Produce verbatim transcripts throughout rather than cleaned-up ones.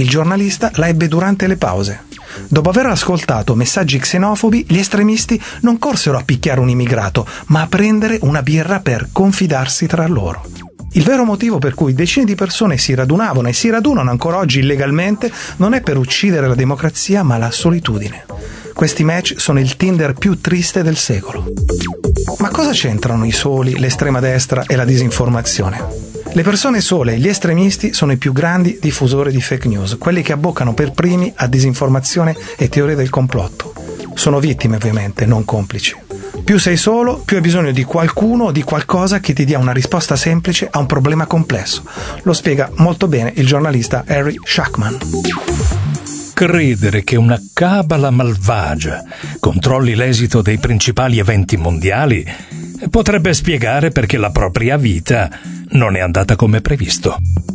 il giornalista la ebbe durante le pause. Dopo aver ascoltato messaggi xenofobi, gli estremisti non corsero a picchiare un immigrato, ma a prendere una birra per confidarsi tra loro. Il vero motivo per cui decine di persone si radunavano e si radunano ancora oggi illegalmente non è per uccidere la democrazia, ma la solitudine. Questi match sono il Tinder più triste del secolo. Ma cosa c'entrano i soli, l'estrema destra e la disinformazione? Le persone sole e gli estremisti sono i più grandi diffusori di fake news, quelli che abboccano per primi a disinformazione e teorie del complotto. Sono vittime, ovviamente, non complici. Più sei solo, più hai bisogno di qualcuno o di qualcosa che ti dia una risposta semplice a un problema complesso. Lo spiega molto bene il giornalista Harry Shackman. Credere che una cabala malvagia controlli l'esito dei principali eventi mondiali potrebbe spiegare perché la propria vita non è andata come previsto.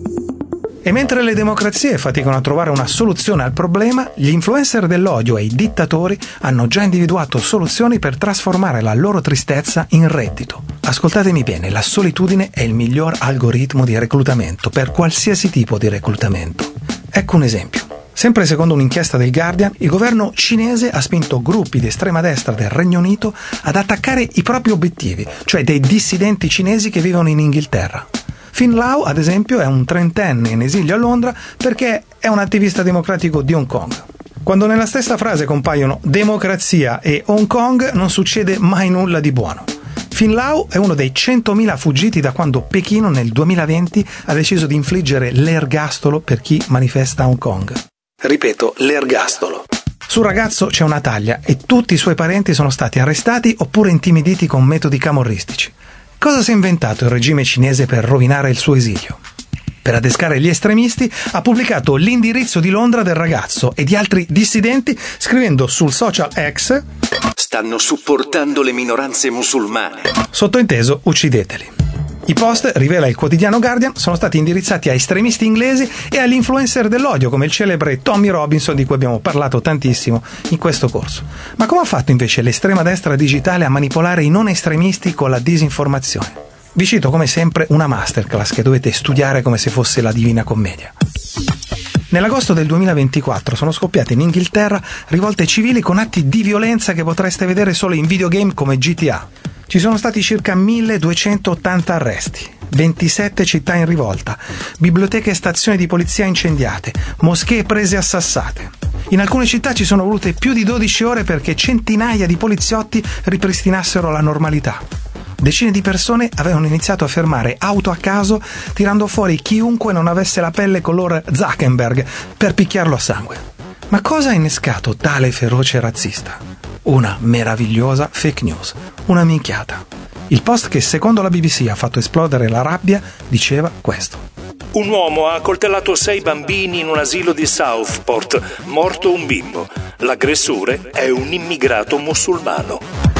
E mentre le democrazie faticano a trovare una soluzione al problema, gli influencer dell'odio e i dittatori hanno già individuato soluzioni per trasformare la loro tristezza in reddito. Ascoltatemi bene, la solitudine è il miglior algoritmo di reclutamento per qualsiasi tipo di reclutamento. Ecco un esempio. Sempre secondo un'inchiesta del Guardian, il governo cinese ha spinto gruppi di estrema destra del Regno Unito ad attaccare i propri obiettivi, cioè dei dissidenti cinesi che vivono in Inghilterra. Finn Lau, ad esempio, è un trentenne in esilio a Londra perché è un attivista democratico di Hong Kong. Quando nella stessa frase compaiono democrazia e Hong Kong non succede mai nulla di buono. Finn Lau è uno dei centomila fuggiti da quando Pechino nel duemilaventi ha deciso di infliggere l'ergastolo per chi manifesta a Hong Kong. Ripeto, l'ergastolo. Sul ragazzo c'è una taglia e tutti i suoi parenti sono stati arrestati oppure intimiditi con metodi camorristici. Cosa si è inventato il regime cinese per rovinare il suo esilio? Per adescare gli estremisti ha pubblicato l'indirizzo di Londra del ragazzo e di altri dissidenti scrivendo sul social X: stanno supportando le minoranze musulmane. Sottointeso, uccideteli. I post, rivela il quotidiano Guardian, sono stati indirizzati a estremisti inglesi e agli influencer dell'odio come il celebre Tommy Robinson di cui abbiamo parlato tantissimo in questo corso. Ma come ha fatto invece l'estrema destra digitale a manipolare i non estremisti con la disinformazione? Vi cito come sempre una masterclass che dovete studiare come se fosse la Divina Commedia. Nell'agosto del duemilaventiquattro sono scoppiate in Inghilterra rivolte civili con atti di violenza che potreste vedere solo in videogame come G T A. Ci sono stati circa milleduecentottanta arresti, ventisette città in rivolta, biblioteche e stazioni di polizia incendiate, moschee prese a sassate. In alcune città ci sono volute più di dodici ore perché centinaia di poliziotti ripristinassero la normalità. Decine di persone avevano iniziato a fermare auto a caso, tirando fuori chiunque non avesse la pelle color Zuckerberg per picchiarlo a sangue. Ma cosa ha innescato tale feroce razzista? Una meravigliosa fake news, una minchiata. Il post che secondo la B B C ha fatto esplodere la rabbia diceva questo: un uomo ha accoltellato sei bambini in un asilo di Southport, morto un bimbo. L'aggressore è un immigrato musulmano.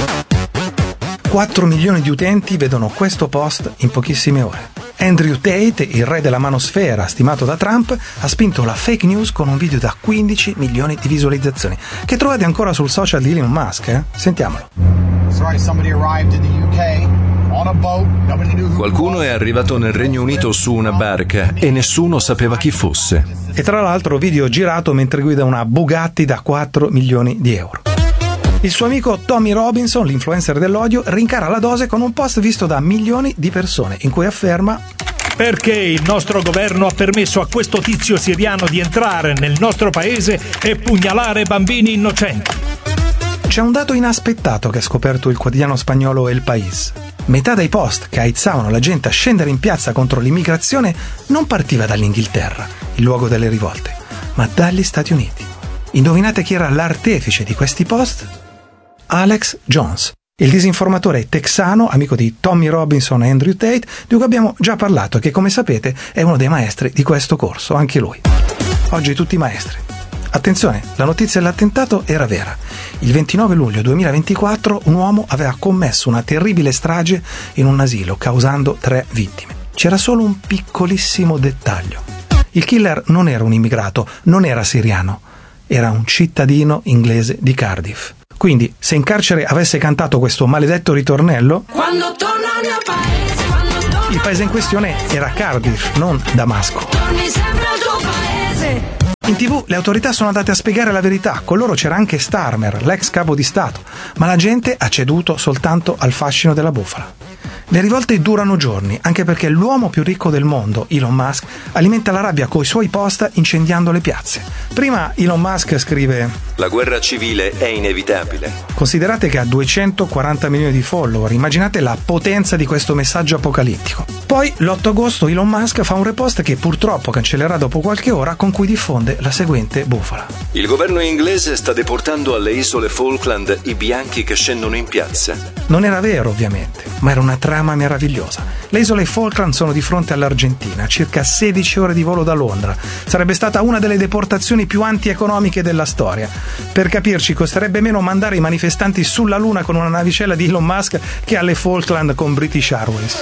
quattro milioni di utenti vedono questo post in pochissime ore. Andrew Tate, il re della manosfera stimato da Trump, ha spinto la fake news con un video da quindici milioni di visualizzazioni, che trovate ancora sul social di Elon Musk, eh? Sentiamolo. Qualcuno è arrivato nel Regno Unito su una barca e nessuno sapeva chi fosse. E tra l'altro video girato mentre guida una Bugatti da quattro milioni di euro. Il suo amico Tommy Robinson, l'influencer dell'odio, rincara la dose con un post visto da milioni di persone in cui afferma: perché il nostro governo ha permesso a questo tizio siriano di entrare nel nostro paese e pugnalare bambini innocenti. C'è un dato inaspettato che ha scoperto il quotidiano spagnolo El País. Metà dei post che aizzavano la gente a scendere in piazza contro l'immigrazione non partiva dall'Inghilterra, il luogo delle rivolte, ma dagli Stati Uniti. Indovinate chi era l'artefice di questi post? Alex Jones, il disinformatore texano, amico di Tommy Robinson e Andrew Tate, di cui abbiamo già parlato e che, come sapete, è uno dei maestri di questo corso, anche lui. Oggi tutti maestri. Attenzione, la notizia dell'attentato era vera. Il ventinove luglio duemilaventiquattro un uomo aveva commesso una terribile strage in un asilo, causando tre vittime. C'era solo un piccolissimo dettaglio. Il killer non era un immigrato, non era siriano, era un cittadino inglese di Cardiff. Quindi, se in carcere avesse cantato questo maledetto ritornello, quando torno al mio paese, quando torno il paese in questione era Cardiff, non Damasco. Torni sempre al tuo paese. In tivù le autorità sono andate a spiegare la verità, con loro c'era anche Starmer, l'ex capo di Stato, ma la gente ha ceduto soltanto al fascino della bufala. Le rivolte durano giorni, anche perché l'uomo più ricco del mondo, Elon Musk, alimenta la rabbia coi suoi post incendiando le piazze. Prima Elon Musk scrive: la guerra civile è inevitabile. Considerate che ha duecentoquaranta milioni di follower, immaginate la potenza di questo messaggio apocalittico. Poi l'otto agosto Elon Musk fa un repost che purtroppo cancellerà dopo qualche ora, con cui diffonde la seguente bufala. Il governo inglese sta deportando alle isole Falkland i bianchi che scendono in piazza. Non era vero, ovviamente, ma era una trama meravigliosa. Le isole Falkland sono di fronte all'Argentina, a circa sedici ore di volo da Londra. Sarebbe stata una delle deportazioni più antieconomiche della storia. Per capirci, costerebbe meno mandare i manifestanti sulla Luna con una navicella di Elon Musk che alle Falkland con British Airways.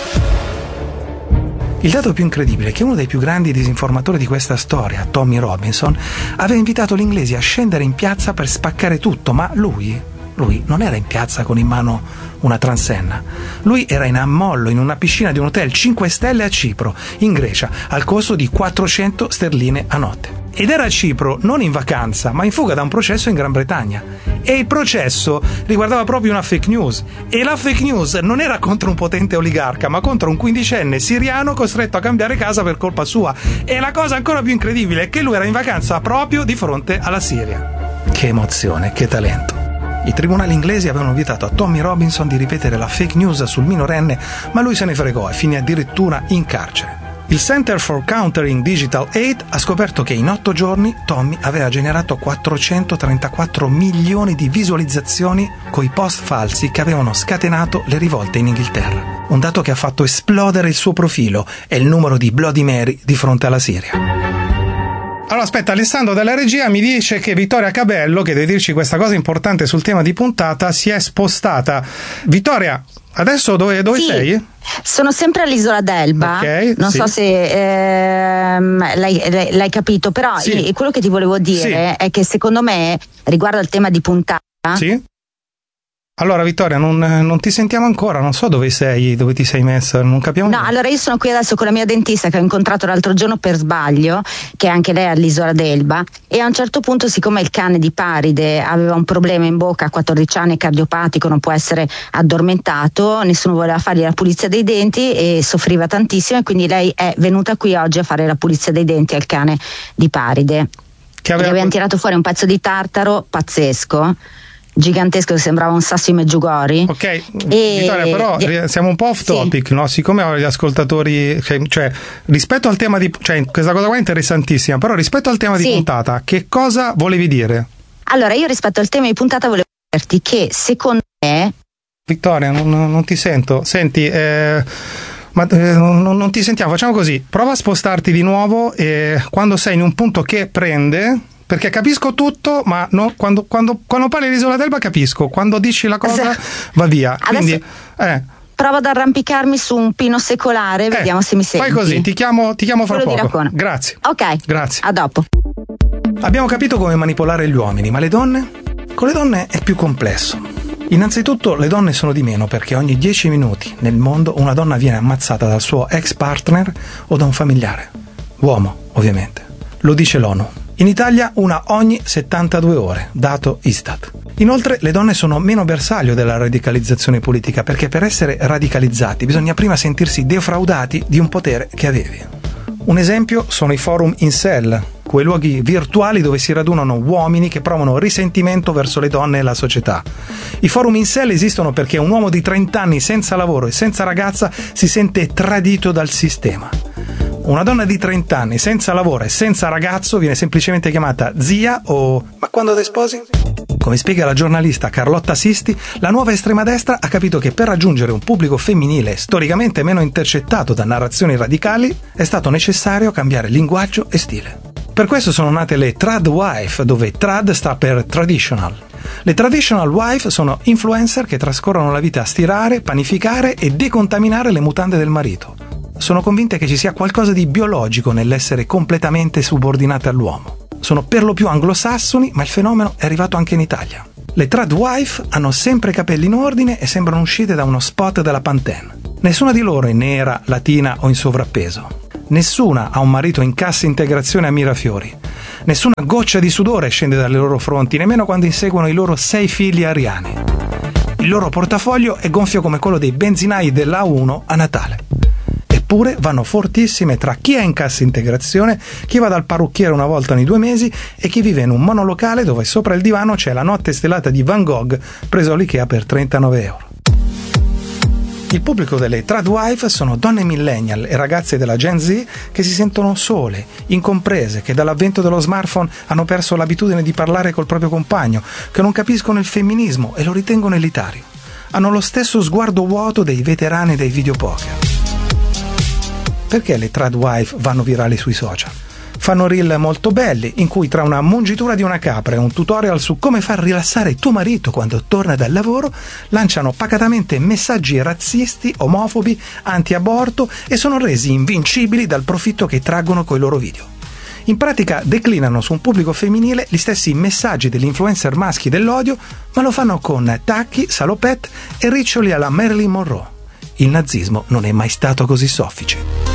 Il dato più incredibile è che uno dei più grandi disinformatori di questa storia, Tommy Robinson, aveva invitato gli inglesi a scendere in piazza per spaccare tutto, ma lui, lui non era in piazza con in mano una transenna. Lui era in ammollo in una piscina di un hotel cinque stelle a Cipro, in Grecia, al costo di quattrocento sterline a notte. Ed era a Cipro non in vacanza, ma in fuga da un processo in Gran Bretagna. E il processo riguardava proprio una fake news. E la fake news non era contro un potente oligarca, ma contro un quindicenne siriano costretto a cambiare casa per colpa sua. E la cosa ancora più incredibile è che lui era in vacanza proprio di fronte alla Siria. Che emozione, che talento. I tribunali inglesi avevano vietato a Tommy Robinson di ripetere la fake news sul minorenne, ma lui se ne fregò e finì addirittura in carcere. Il Center for Countering Digital Hate ha scoperto che in otto giorni Tommy aveva generato quattrocentotrentaquattro milioni di visualizzazioni coi post falsi che avevano scatenato le rivolte in Inghilterra. Un dato che ha fatto esplodere il suo profilo e il numero di Bloody Mary di fronte alla Siria. Allora aspetta, Alessandro dalla regia mi dice che Vittoria Cabello, che deve dirci questa cosa importante sul tema di puntata, si è spostata. Vittoria, adesso dove, dove sì, sei? Sono sempre all'isola d'Elba, okay, non sì. so se ehm, l'hai, l'hai capito, però sì. quello che ti volevo dire sì. è che secondo me, riguardo al tema di puntata, sì. Allora Vittoria, non, non ti sentiamo ancora, non so dove sei, dove ti sei messa, non capiamo. No, niente. allora io sono qui adesso con la mia dentista che ho incontrato l'altro giorno per sbaglio, che anche lei è all'isola d'Elba, e a un certo punto, siccome il cane di Paride aveva un problema in bocca, a quattordici anni, cardiopatico, non può essere addormentato, nessuno voleva fargli la pulizia dei denti e soffriva tantissimo, e quindi lei è venuta qui oggi a fare la pulizia dei denti al cane di Paride. Che aveva... Gli avevano tirato fuori un pezzo di tartaro pazzesco, gigantesco, che sembrava un sasso di Meggiugori. Ok, e... Vittoria, però e... siamo un po' off topic, sì. No? Siccome gli ascoltatori, cioè, cioè rispetto al tema di, cioè questa cosa qua è interessantissima, però rispetto al tema sì. di puntata, che cosa volevi dire? Allora, io rispetto al tema di puntata volevo dirti che secondo me... Vittoria, non, non ti sento. Senti, eh, ma eh, non, non ti sentiamo, facciamo così, prova a spostarti di nuovo e quando sei in un punto che prende... Perché capisco tutto, ma no, quando, quando, quando parli di Isola d'Elba capisco, quando dici la cosa va via. Quindi, eh. provo ad arrampicarmi su un pino secolare, eh, vediamo se mi senti. Fai così, ti chiamo, ti chiamo fra Quello poco. Grazie. Ok, grazie. A dopo. Abbiamo capito come manipolare gli uomini, ma le donne? Con le donne è più complesso. Innanzitutto le donne sono di meno perché ogni dieci minuti nel mondo una donna viene ammazzata dal suo ex partner o da un familiare. Uomo, ovviamente. Lo dice l'ONU. In Italia una ogni settantadue ore, dato Istat. Inoltre le donne sono meno bersaglio della radicalizzazione politica perché per essere radicalizzati bisogna prima sentirsi defraudati di un potere che avevi. Un esempio sono i forum incel, quei luoghi virtuali dove si radunano uomini che provano risentimento verso le donne e la società. I forum incel esistono perché un uomo di trenta anni senza lavoro e senza ragazza si sente tradito dal sistema. Una donna di trenta anni senza lavoro e senza ragazzo viene semplicemente chiamata zia o ma quando te sposi? Come spiega la giornalista Carlotta Sisti, la nuova estrema destra ha capito che per raggiungere un pubblico femminile storicamente meno intercettato da narrazioni radicali è stato necessario cambiare linguaggio e stile. Per questo sono nate le trad wife, dove trad sta per traditional. Le traditional wife sono influencer che trascorrono la vita a stirare, panificare e decontaminare le mutande del marito. Sono convinte che ci sia qualcosa di biologico nell'essere completamente subordinate all'uomo. Sono per lo più anglosassoni, ma il fenomeno è arrivato anche in Italia. Le trad wife hanno sempre i capelli in ordine e sembrano uscite da uno spot della Pantene. Nessuna di loro è nera, latina o in sovrappeso. Nessuna ha un marito in cassa integrazione a Mirafiori. Nessuna goccia di sudore scende dalle loro fronti, nemmeno quando inseguono i loro sei figli ariani. Il loro portafoglio è gonfio come quello dei benzinai dell'A uno a Natale. Eppure vanno fortissime tra chi è in cassa integrazione, chi va dal parrucchiere una volta ogni due mesi e chi vive in un monolocale dove sopra il divano c'è la notte stellata di Van Gogh preso all'Ikea per trentanove euro. Il pubblico delle Tradwife sono donne millennial e ragazze della Gen Z che si sentono sole, incomprese, che dall'avvento dello smartphone hanno perso l'abitudine di parlare col proprio compagno, che non capiscono il femminismo e lo ritengono elitario. Hanno lo stesso sguardo vuoto dei veterani dei videopoker. Perché le Tradwife vanno virali sui social? Fanno reel molto belli, in cui tra una mungitura di una capra e un tutorial su come far rilassare tuo marito quando torna dal lavoro, lanciano pacatamente messaggi razzisti, omofobi, anti-aborto e sono resi invincibili dal profitto che traggono coi loro video. In pratica declinano su un pubblico femminile gli stessi messaggi degli influencer maschi dell'odio, ma lo fanno con tacchi, salopette e riccioli alla Marilyn Monroe. Il nazismo non è mai stato così soffice.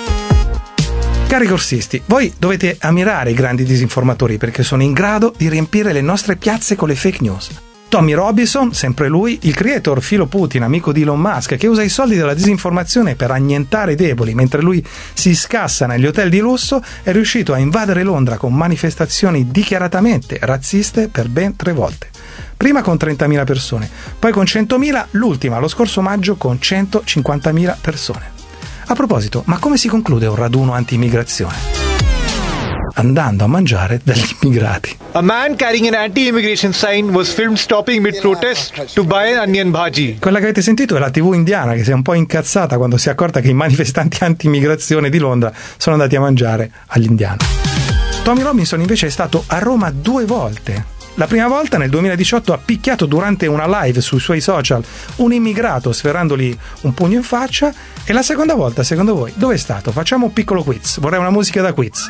Cari corsisti, voi dovete ammirare i grandi disinformatori perché sono in grado di riempire le nostre piazze con le fake news. Tommy Robinson, sempre lui, il creator filo Putin, amico di Elon Musk, che usa i soldi della disinformazione per annientare i deboli mentre lui si scassa negli hotel di lusso, è riuscito a invadere Londra con manifestazioni dichiaratamente razziste per ben tre volte. Prima con trentamila persone, poi con centomila, l'ultima lo scorso maggio con centocinquantamila persone. A proposito, ma come si conclude un raduno anti-immigrazione? Andando a mangiare dagli immigrati. A man carrying an anti-immigration sign was filmed stopping mid-protest to buy an onion bhaji. Quella che avete sentito è la tivù indiana che si è un po' incazzata quando si è accorta che i manifestanti anti-immigrazione di Londra sono andati a mangiare agli indiani. Tommy Robinson invece è stato a Roma due volte. La prima volta nel duemiladiciotto ha picchiato durante una live sui suoi social un immigrato sferrandogli un pugno in faccia, e la seconda volta, secondo voi, dove è stato? Facciamo un piccolo quiz, vorrei una musica da quiz.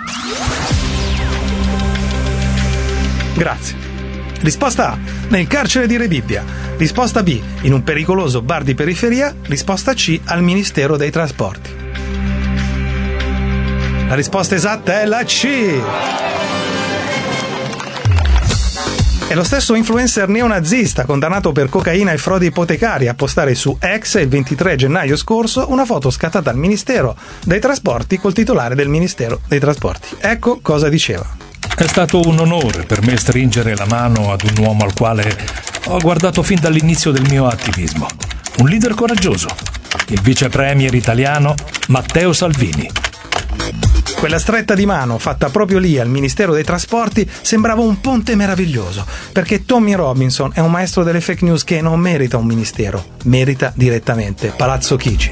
Grazie. Risposta A, nel carcere di Rebibbia. Risposta B, in un pericoloso bar di periferia. Risposta C, al Ministero dei Trasporti. La risposta esatta è la C. È lo stesso influencer neonazista condannato per cocaina e frodi ipotecarie a postare su X il ventitré gennaio scorso una foto scattata al Ministero dei Trasporti col titolare del Ministero dei Trasporti. Ecco cosa diceva. È stato un onore per me stringere la mano ad un uomo al quale ho guardato fin dall'inizio del mio attivismo. Un leader coraggioso, il vice premier italiano Matteo Salvini. Quella stretta di mano, fatta proprio lì al Ministero dei Trasporti, sembrava un ponte meraviglioso, perché Tommy Robinson è un maestro delle fake news che non merita un ministero, merita direttamente Palazzo Chigi.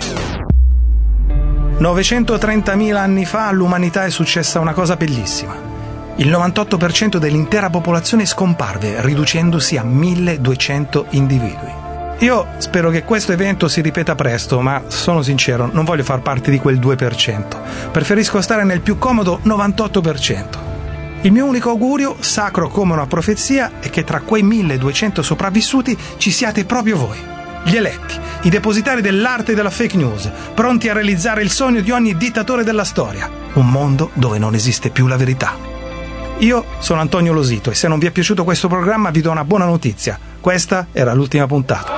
novecentotrentamila anni fa all'umanità è successa una cosa bellissima. Il novantotto per cento dell'intera popolazione scomparve, riducendosi a milleduecento individui. Io spero che questo evento si ripeta presto, ma sono sincero, non voglio far parte di quel due per cento. Preferisco stare nel più comodo novantotto per cento. Il mio unico augurio, sacro come una profezia, è che tra quei milleduecento sopravvissuti ci siate proprio voi, gli eletti, i depositari dell'arte della fake news, pronti a realizzare il sogno di ogni dittatore della storia, un mondo dove non esiste più la verità. Io sono Antonio Losito e se non vi è piaciuto questo programma vi do una buona notizia. Questa era l'ultima puntata.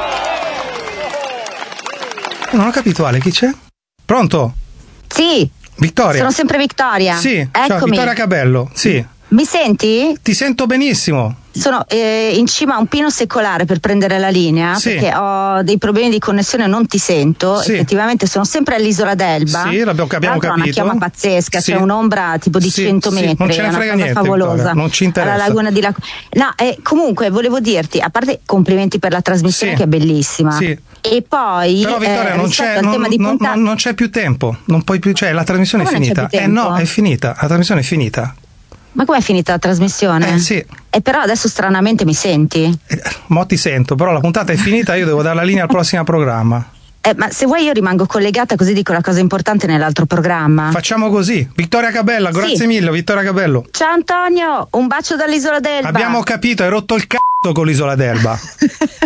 Non ho capito, Ale, chi c'è? Pronto? Sì. Vittoria. Sono sempre Vittoria. Sì, eccomi. Ciao, Vittoria Cabello. Sì. Mi senti? Ti sento benissimo. Sono eh, in cima a un pino secolare per prendere la linea, sì, perché ho dei problemi di connessione, non ti sento. Sì. Effettivamente sono sempre all'isola d'Elba. Sì, l'abbiamo abbiamo capito. È una chiama pazzesca, sì, c'è un'ombra tipo di sì, cento sì, metri, non ce ne frega è una niente, cosa favolosa. Vittoria, non ci interessa. Alla laguna di Lac- No, eh, comunque volevo dirti, a parte complimenti per la trasmissione, sì, che è bellissima. Sì. E poi però Vittoria eh, non, c'è, al non, tema di non, punta- non, non c'è più tempo, non puoi più, cioè la trasmissione Come è finita. Eh no, è finita, la trasmissione è finita. Ma com'è finita la trasmissione? Eh sì. E però adesso stranamente mi senti? Eh, mo ti sento, però la puntata è finita, io devo dare la linea al prossimo programma. Eh, ma se vuoi io rimango collegata, così dico la cosa importante nell'altro programma. Facciamo così. Vittoria Cabello, sì, grazie mille, Vittoria Cabello. Ciao Antonio, un bacio dall'isola d'Elba. Abbiamo capito, hai rotto il c***o con l'isola d'Elba.